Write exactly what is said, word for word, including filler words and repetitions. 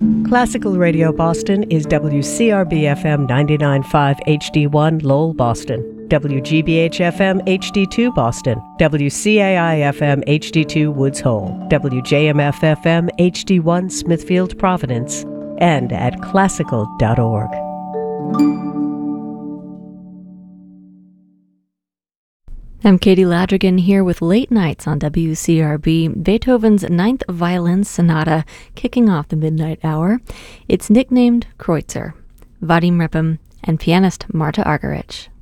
Classical Radio Boston is W C R B F M ninety-nine point five H D one Lowell, Boston, W G B H F M H D two Boston, W C A I F M H D two Woods Hole, W J M F F M H D one Smithfield, Providence, and at classical dot org. I'm Katie Ladrigan here with Late Nights on W C R B, Beethoven's Ninth Violin Sonata, kicking off the midnight hour. It's nicknamed Kreutzer. Vadim Repin and pianist Marta Argerich.